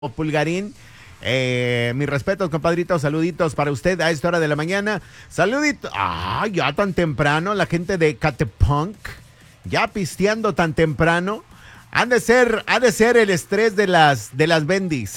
Pulgarín. Mis respetos, compadritos, saluditos para usted a esta hora de la mañana. Saluditos. Ya tan temprano, la gente de Catepunk, ya pisteando tan temprano. Ha de ser el estrés de las bendis.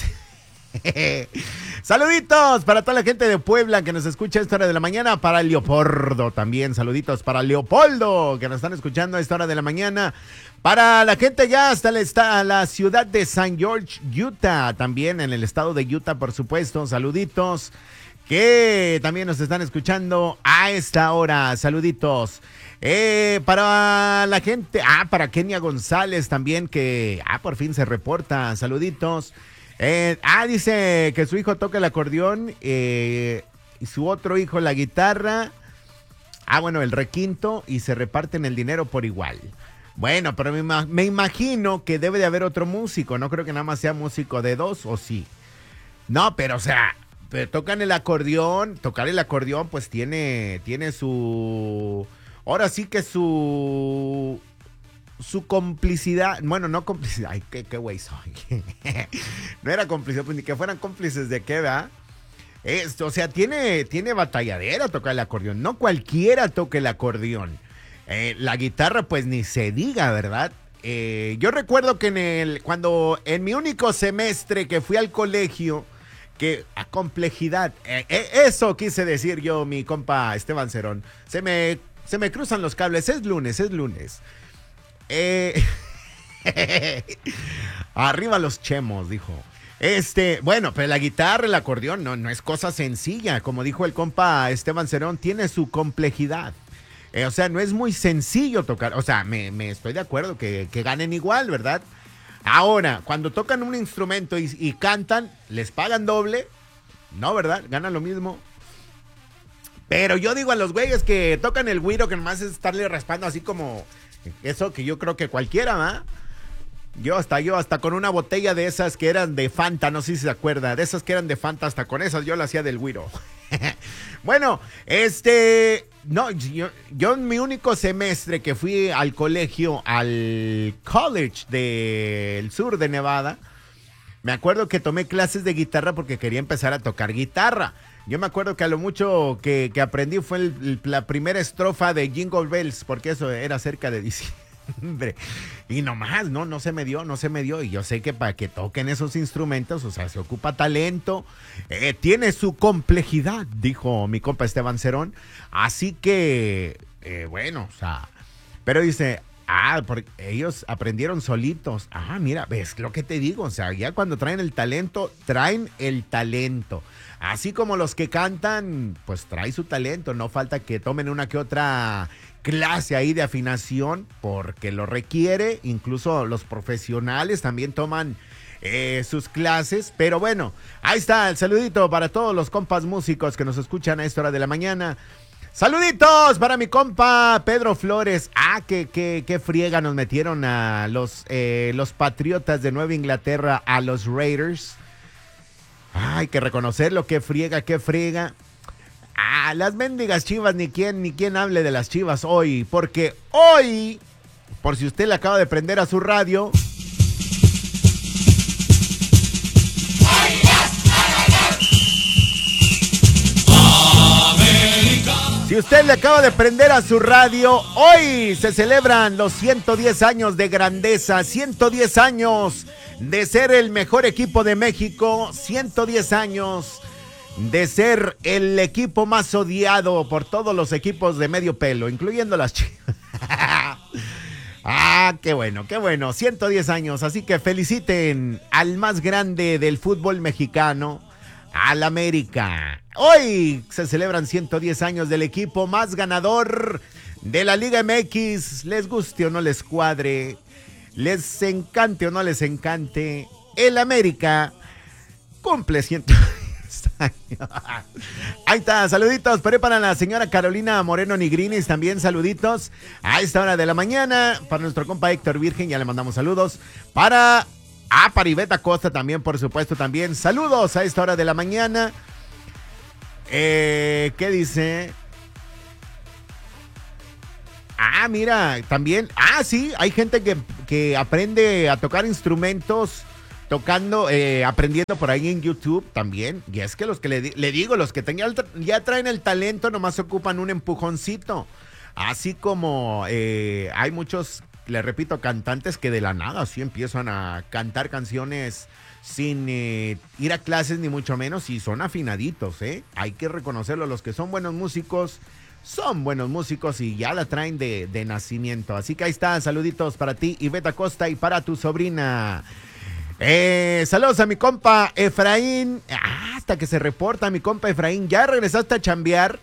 Saluditos para toda la gente de Puebla que nos escucha a esta hora de la mañana. Para Leopoldo también, saluditos para Leopoldo que nos están escuchando a esta hora de la mañana. Para la gente ya hasta la ciudad de San George, Utah, también en el estado de Utah, por supuesto, saluditos que también nos están escuchando a esta hora, saluditos. Para la gente, para Kenia González también que por fin se reporta, saluditos. Dice que su hijo toca el acordeón y su otro hijo la guitarra. Bueno, el requinto y se reparten el dinero por igual. Bueno, pero me imagino que debe de haber otro músico. No creo que nada más sea músico de dos, ¿o sí? No, pero o sea, tocan el acordeón. Tocar el acordeón pues tiene su... Ahora sí que su complicidad, bueno, no complicidad, ay, qué güey soy. No era complicidad, pues ni que fueran cómplices de qué, ¿verdad? O sea, tiene batalladera tocar el acordeón, no cualquiera toca el acordeón. La guitarra, pues ni se diga, ¿verdad? Yo recuerdo que cuando en mi único semestre que fui al colegio, que a complejidad, eso quise decir yo, mi compa Esteban Cerón, se me cruzan los cables, es lunes. Arriba los chemos, dijo. Bueno, pero la guitarra, el acordeón no es cosa sencilla. Como dijo el compa Esteban Cerón, tiene su complejidad. O sea, no es muy sencillo tocar. O sea, me estoy de acuerdo que ganen igual, ¿verdad? Ahora, cuando tocan un instrumento y cantan, ¿les pagan doble? No, ¿verdad? Ganan lo mismo. Pero yo digo a los güeyes que tocan el güiro, que nomás es estarle raspando así como... Eso que yo creo que cualquiera, ¿va? Yo hasta con una botella de esas que eran de Fanta, no sé si se acuerda, de esas que eran de Fanta, hasta con esas yo la hacía del güiro. Bueno, no, yo en mi único semestre que fui al colegio, al college del sur de Nevada, me acuerdo que tomé clases de guitarra porque quería empezar a tocar guitarra. Yo me acuerdo que a lo mucho que aprendí fue la primera estrofa de Jingle Bells, porque eso era cerca de diciembre. Y nomás, no se me dio. Y yo sé que para que toquen esos instrumentos, o sea, se ocupa talento, tiene su complejidad, dijo mi compa Esteban Cerón. Así que, bueno, o sea, pero dice... porque ellos aprendieron solitos. Mira, ves lo que te digo. O sea, ya cuando traen el talento. Así como los que cantan, pues trae su talento. No falta que tomen una que otra clase ahí de afinación, porque lo requiere. Incluso los profesionales también toman sus clases. Pero bueno, ahí está el saludito para todos los compas músicos que nos escuchan a esta hora de la mañana. Saluditos para mi compa Pedro Flores. Qué friega nos metieron a los Patriotas de Nueva Inglaterra, a los Raiders. Hay que reconocerlo, qué friega. Las mendigas Chivas, ni quien hable de las Chivas hoy, porque hoy, por si usted le acaba de prender a su radio... Si usted le acaba de prender a su radio, hoy se celebran los 110 años de grandeza, 110 años de ser el mejor equipo de México, 110 años de ser el equipo más odiado por todos los equipos de medio pelo, incluyendo las Chivas. Qué bueno, 110 años, así que feliciten al más grande del fútbol mexicano, al América. Hoy se celebran 110 años del equipo más ganador de la Liga MX. Les guste o no les cuadre, les encante o no les encante, el América cumple 110 años. Ahí está, saluditos. Para la señora Carolina Moreno Nigrinis, también saluditos a esta hora de la mañana. Para nuestro compa Héctor Virgen, ya le mandamos saludos. Para Iveta Costa también, por supuesto, también. Saludos a esta hora de la mañana. ¿Qué dice? Mira, también. Sí, hay gente que aprende a tocar instrumentos tocando, aprendiendo por ahí en YouTube también. Y es que los que le digo, los que ya traen el talento, nomás ocupan un empujoncito. Así como hay muchos, le repito, cantantes que de la nada así empiezan a cantar canciones sin ir a clases ni mucho menos, y son afinaditos, ¿eh? Hay que reconocerlo, los que son buenos músicos y ya la traen de nacimiento. Así que ahí está, saluditos para ti, Iveta Costa, y para tu sobrina. Saludos a mi compa Efraín. Hasta que se reporta mi compa Efraín. ¿Ya regresaste a chambear?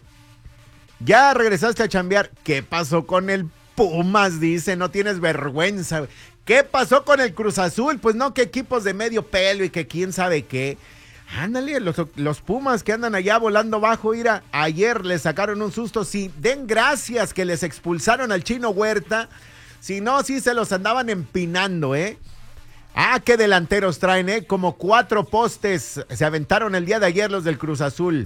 ¿Qué pasó con el Pumas? Dice, no tienes vergüenza. ¿Qué pasó con el Cruz Azul? Pues no, que equipos de medio pelo y que quién sabe qué. Ándale, los Pumas que andan allá volando bajo, mira, ayer les sacaron un susto. Sí, den gracias que les expulsaron al Chino Huerta. Si no, sí se los andaban empinando, ¿eh? Qué delanteros traen, ¿eh? Como 4 postes se aventaron el día de ayer los del Cruz Azul.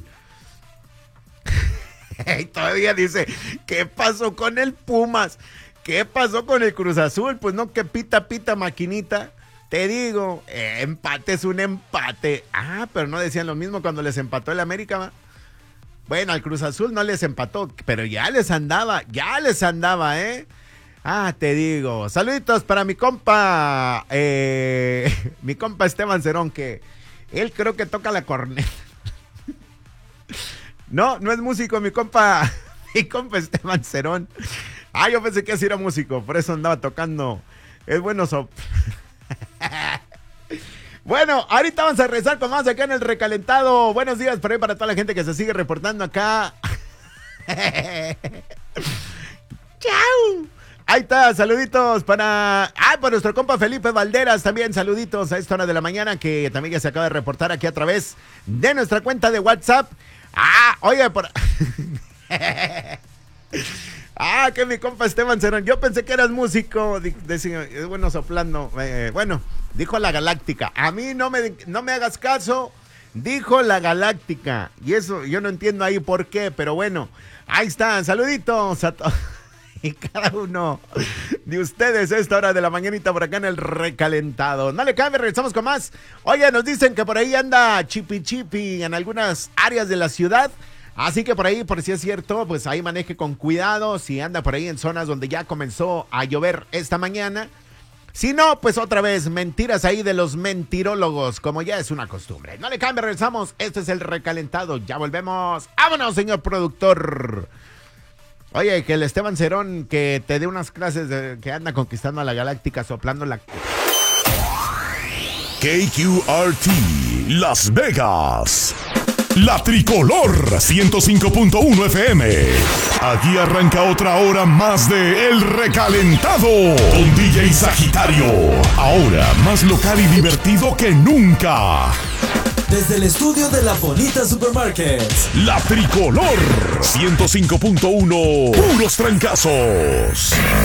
Y todavía dice, ¿qué pasó con el Pumas? ¿Qué pasó con el Cruz Azul? Pues no, que pita maquinita. Te digo, empate es un empate. Pero no decían lo mismo cuando les empató el América, ¿va? Bueno, al Cruz Azul no les empató, pero ya les andaba, ¿eh? Te digo, saluditos para mi compa, mi compa Esteban Cerón, que él creo que toca la corneta. No es músico, mi compa Esteban Cerón. Yo pensé que así era músico, por eso andaba tocando. Es bueno, Bueno, ahorita vamos a regresar con más acá en el recalentado. Buenos días por ahí para toda la gente que se sigue reportando acá. ¡Chao! Ahí está, saluditos para nuestro compa Felipe Valderas, también saluditos a esta hora de la mañana, que también ya se acaba de reportar aquí a través de nuestra cuenta de WhatsApp. Oye, que mi compa Esteban Cerón, yo pensé que eras músico, decía, es bueno soplando, bueno, dijo la Galáctica, a mí no me hagas caso, dijo la Galáctica, y eso yo no entiendo ahí por qué, pero bueno, ahí están, saluditos a todos y cada uno de ustedes a esta hora de la mañanita por acá en el recalentado. No le cambie, regresamos con más. Oye, nos dicen que por ahí anda chipi en algunas áreas de la ciudad. Así que por ahí, por si es cierto, pues ahí maneje con cuidado. Si anda por ahí en zonas donde ya comenzó a llover esta mañana. Si no, pues otra vez, mentiras ahí de los mentirólogos, como ya es una costumbre. No le cambie, regresamos. Este es el recalentado. Ya volvemos. ¡Vámonos, señor productor! Oye, que el Esteban Cerón que te dé unas clases que anda conquistando a la Galáctica soplando la... KQRT Las Vegas. La Tricolor 105.1 FM. Aquí arranca otra hora más de El Recalentado con DJ Sagitario. Ahora más local y divertido que nunca. Desde el estudio de La Bonita Supermarkets. La Tricolor 105.1. Puros trancazos.